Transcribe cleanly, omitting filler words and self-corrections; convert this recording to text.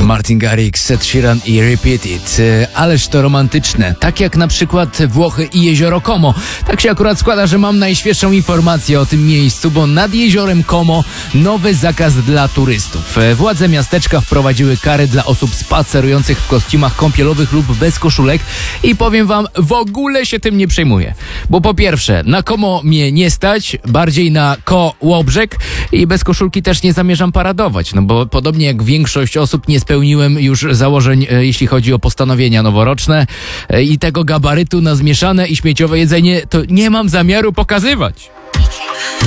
Martin Garrix, Ed Sheeran i Repeat It. Ależ to romantyczne. Tak jak na przykład Włochy i jezioro Como. Tak się akurat składa, że mam najświeższą informację o tym miejscu, bo nad jeziorem Como nowy zakaz dla turystów. Władze miasteczka wprowadziły kary dla osób spacerujących w kostiumach kąpielowych lub bez koszulek i powiem wam, w ogóle się tym nie przejmuję. Bo po pierwsze, na Como mnie nie stać, bardziej na Kołobrzeg i bez koszulki też nie zamierzam paradować, no bo podobnie jak większość osób nie spełniłem już założeń, jeśli chodzi o postanowienia noworoczne i tego gabarytu na zmieszane i śmieciowe jedzenie to nie mam zamiaru pokazywać.